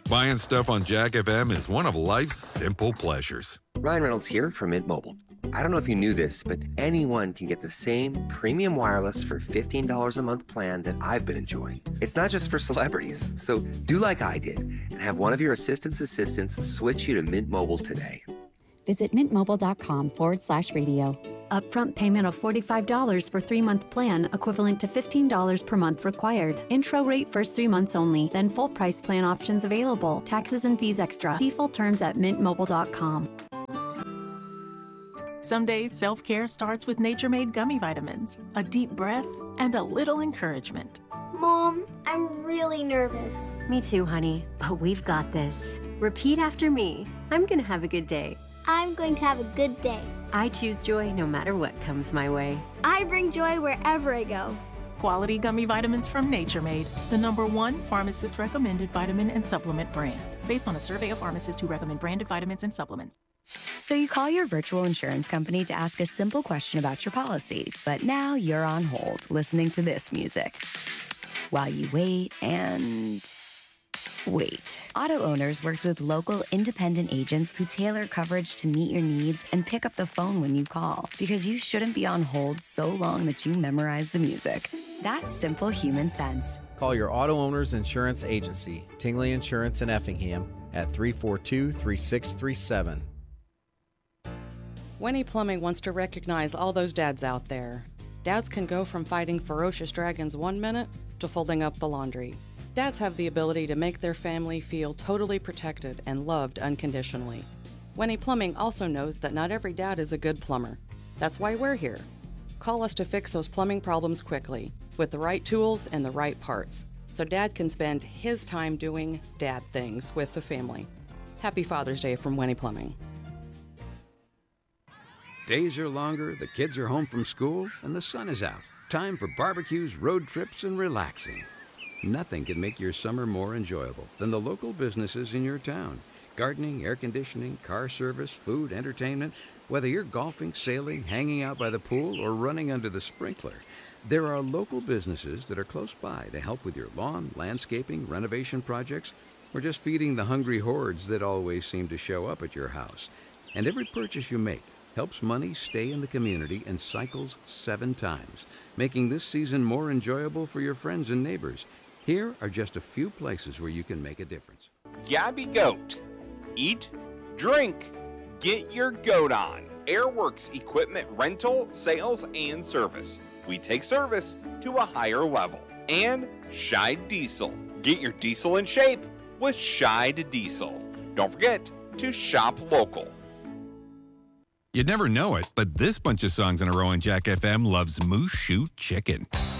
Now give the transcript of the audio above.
Buying stuff on Jack FM is one of life's simple pleasures. Ryan Reynolds here from Mint Mobile. I don't know if you knew this, but anyone can get the same premium wireless for $15 a month plan that I've been enjoying. It's not just for celebrities, so do like I did and have one of your assistants switch you to Mint Mobile today. Visit mintmobile.com/radio. Upfront payment of $45 for 3-month plan, equivalent to $15 per month required. Intro rate first 3 months only, then full price plan options available. Taxes and fees extra. See full terms at mintmobile.com. Some days, self-care starts with Nature Made gummy vitamins. A deep breath and a little encouragement. Mom, I'm really nervous. Me too, honey, but we've got this. Repeat after me. I'm gonna have a good day. I'm going to have a good day. I choose joy no matter what comes my way. I bring joy wherever I go. Quality gummy vitamins from Nature Made, the #1 pharmacist-recommended vitamin and supplement brand, based on a survey of pharmacists who recommend branded vitamins and supplements. So you call your virtual insurance company to ask a simple question about your policy, but now you're on hold listening to this music. While you wait and... wait. Auto Owners works with local independent agents who tailor coverage to meet your needs and pick up the phone when you call, because you shouldn't be on hold so long that you memorize the music. That's simple human sense. Call your Auto Owners Insurance Agency, Tingley Insurance in Effingham, at 342-3637. Winnie Plumbing wants to recognize all those dads out there. Dads can go from fighting ferocious dragons 1 minute to folding up the laundry. Dads have the ability to make their family feel totally protected and loved unconditionally. Winnie Plumbing also knows that not every dad is a good plumber. That's why we're here. Call us to fix those plumbing problems quickly, with the right tools and the right parts, so Dad can spend his time doing dad things with the family. Happy Father's Day from Winnie Plumbing. Days are longer, the kids are home from school, and the sun is out. Time for barbecues, road trips, and relaxing. Nothing can make your summer more enjoyable than the local businesses in your town. Gardening, air conditioning, car service, food, entertainment. Whether you're golfing, sailing, hanging out by the pool, or running under the sprinkler, there are local businesses that are close by to help with your lawn, landscaping, renovation projects, or just feeding the hungry hordes that always seem to show up at your house. And every purchase you make helps money stay in the community and cycles 7 times, making this season more enjoyable for your friends and neighbors. Here are just a few places where you can make a difference. Gabby Goat. Eat, drink, get your goat on. Airworks equipment rental, sales, and service. We take service to a higher level. And Scheid Diesel. Get your diesel in shape with Scheid Diesel. Don't forget to shop local. You'd never know it, but this bunch of songs in a row on Jack FM loves Moose Shoot Chicken.